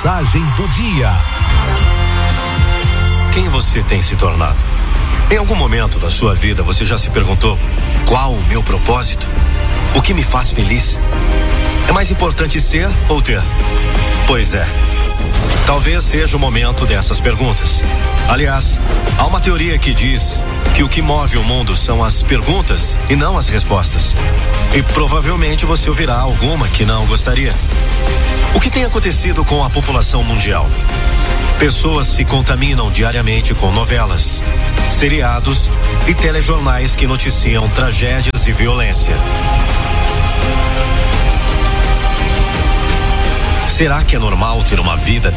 Mensagem do dia. Quem você tem se tornado? Em algum momento da sua vida você já se perguntou: qual o meu propósito? O que me faz feliz? É mais importante ser ou ter? Pois é. Talvez seja o momento dessas perguntas. Aliás, há uma teoria que diz que o que move o mundo são as perguntas e não as respostas. E provavelmente você ouvirá alguma que não gostaria. O que tem acontecido com a população mundial? Pessoas se contaminam diariamente com novelas, seriados e telejornais que noticiam tragédias e violência. Será que é normal ter uma vida